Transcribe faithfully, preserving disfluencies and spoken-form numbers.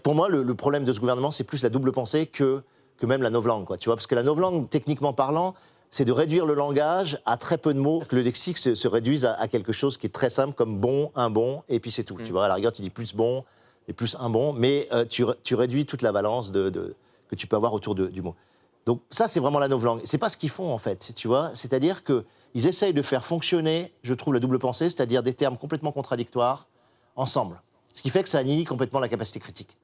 pour moi, le, le problème de ce gouvernement, c'est plus la double pensée que, que même la novlangue, quoi, tu vois, parce que la novlangue, techniquement parlant, c'est de réduire le langage à très peu de mots, que le lexique se, se réduise à, à quelque chose qui est très simple, comme bon, un bon, et puis c'est tout. Mm. Tu vois, à la rigueur, tu dis plus bon et plus un bon, mais euh, tu, tu réduis toute la valence de, de, que tu peux avoir autour de, du mot. Donc ça, c'est vraiment la novlangue. C'est pas ce qu'ils font, en fait, tu vois. C'est-à-dire qu'ils essayent de faire fonctionner, je trouve, la double pensée, c'est-à-dire des termes complètement contradictoires, ensemble. Ce qui fait que ça annihile complètement la capacité critique.